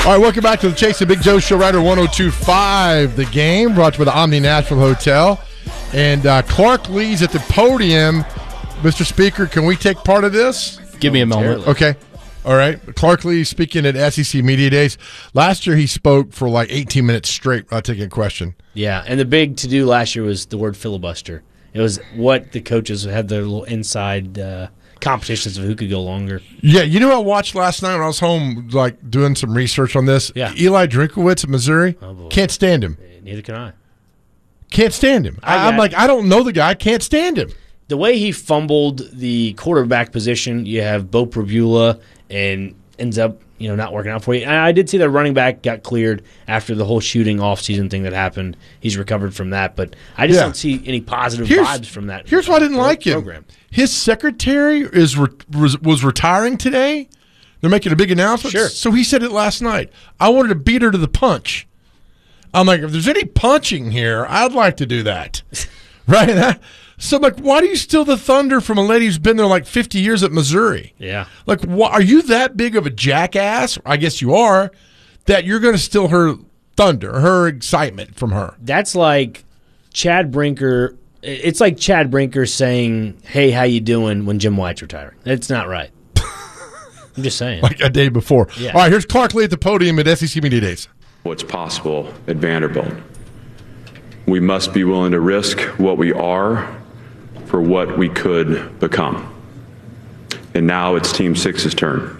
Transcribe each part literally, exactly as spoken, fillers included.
All right, welcome back to the Chase and Big Joe Show, Rider one oh two point five. The Game, brought to you by the Omni Nashville Hotel. And uh, Clark Lea's at the podium. Mister Speaker, can we take part of this? Give me a moment. Okay. All right. Clark Lee speaking at S E C Media Days. Last year he spoke for like eighteen minutes straight without taking a question. Yeah, and the big to-do last year was the word filibuster. It was what the coaches had their little inside uh, competitions of who could go longer. Yeah, you know what I watched last night when I was home, like doing some research on this? Yeah. Eli Drinkowitz of Missouri. Oh, boy. Can't stand him. Neither can I. Can't stand him. I I, I'm got- like, I don't know the guy. I can't stand him. The way he fumbled the quarterback position, you have Bo Prabula, and ends up you know not working out for you. And I did see that running back got cleared after the whole shooting off-season thing that happened. He's recovered from that, but I just Yeah. don't see any positive Here's- vibes from that. Here's why I didn't pro- like him. program. His secretary is re- was, was retiring today. They're making a big announcement. Sure. So he said it last night. I wanted to beat her to the punch. I'm like, if there's any punching here, I'd like to do that. Right? So I'm like, why do you steal the thunder from a lady who's been there like fifty years at Missouri? Yeah. Like, why, are you that big of a jackass? I guess you are, that you're going to steal her thunder, her excitement from her. That's like Chad Brinker. It's like Chad Brinker saying, "Hey, how you doing?" when Jim White's retiring. It's not right. I'm just saying. Like a day before. Yeah. All right, here's Clark Lee at the podium at S E C Media Days. What's possible at Vanderbilt. We must be willing to risk what we are for what we could become. And now it's Team Six's turn.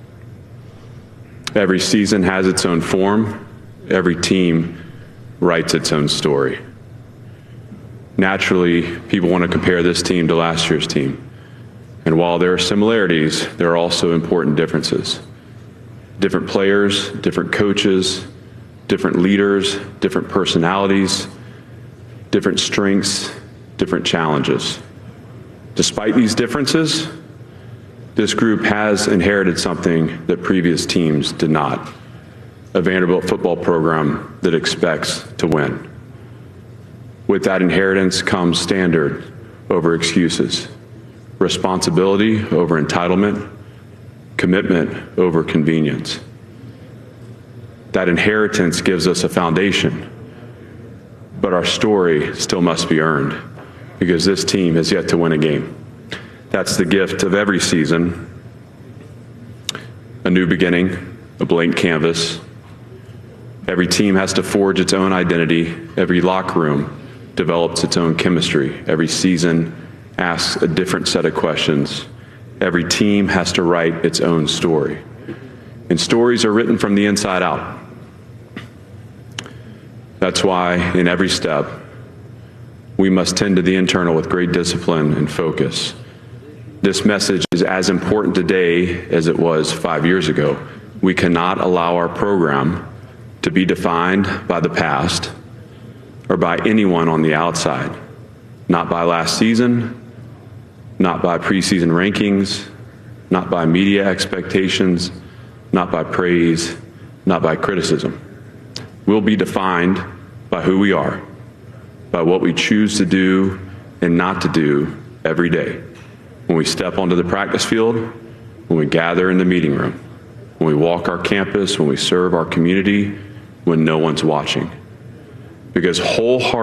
Every season has its own form. Every team writes its own story. Naturally, people want to compare this team to last year's team. And while there are similarities, there are also important differences. Different players, different coaches, different leaders, different personalities, different strengths, different challenges. Despite these differences, this group has inherited something that previous teams did not, a Vanderbilt football program that expects to win. With that inheritance comes standard over excuses, responsibility over entitlement, commitment over convenience. That inheritance gives us a foundation, but our story still must be earned because this team has yet to win a game. That's the gift of every season, a new beginning, a blank canvas. Every team has to forge its own identity. Every locker room develops its own chemistry. Every season asks a different set of questions. Every team has to write its own story. And stories are written from the inside out. That's why in every step, we must tend to the internal with great discipline and focus. This message is as important today as it was five years ago. We cannot allow our program to be defined by the past or by anyone on the outside, not by last season, not by preseason rankings, not by media expectations, not by praise, not by criticism. We'll be defined by who we are, by what we choose to do and not to do every day. When we step onto the practice field, when we gather in the meeting room, when we walk our campus, when we serve our community, when no one's watching. Because wholehearted